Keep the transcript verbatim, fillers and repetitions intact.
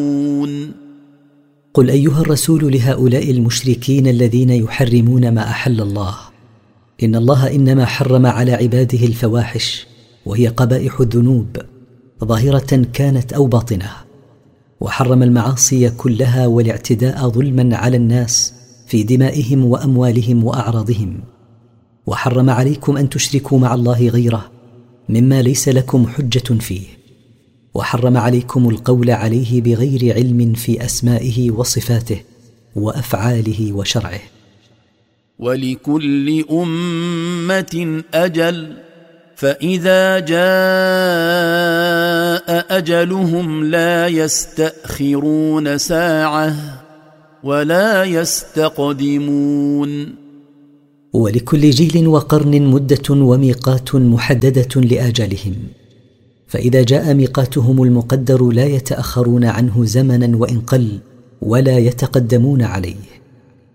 قل أيها الرسول لهؤلاء المشركين الذين يحرمون ما أحل الله: إن الله إنما حرم على عباده الفواحش، وهي قبائح الذنوب ظاهرة كانت أو باطنة، وحرم المعاصي كلها والاعتداء ظلما على الناس في دمائهم وأموالهم وأعراضهم، وحرم عليكم أن تشركوا مع الله غيره مما ليس لكم حجة فيه، وحرم عليكم القول عليه بغير علم في أسمائه وصفاته وأفعاله وشرعه. ولكل أمة أجل، فإذا جاء أجلهم لا يستأخرون ساعة ولا يستقدمون. ولكل جيل وقرن مدة وميقات محددة لآجالهم، فإذا جاء ميقاتهم المقدر لا يتأخرون عنه زمنا وإن قل، ولا يتقدمون عليه.